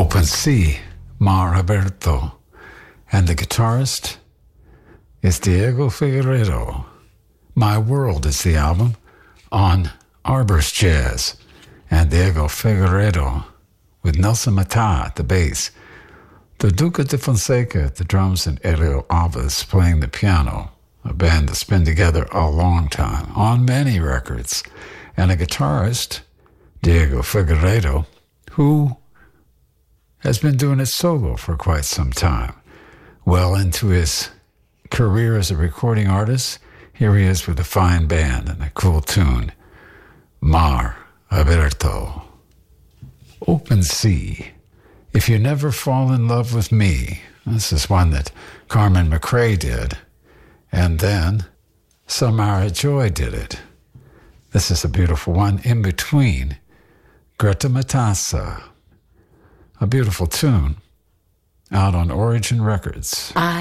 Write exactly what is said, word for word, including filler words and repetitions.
Open Sea, Mar Alberto. And the guitarist is Diego Figueiredo. My World is the album on Arbor's Jazz. And Diego Figueiredo with Nelson Mata at the bass. The Duca de Fonseca at the drums and Elio Alves playing the piano. A band that's been together a long time, on many records. And a guitarist, Diego Figueiredo, who has been doing it solo for quite some time. Well into his career as a recording artist, here he is with a fine band and a cool tune, Mar Alberto. Open Sea. If You Never Fall in Love with Me. This is one that Carmen McRae did. And then Samara Joy did it. This is a beautiful one in between Greta Matassa. A beautiful tune out on Origin Records. I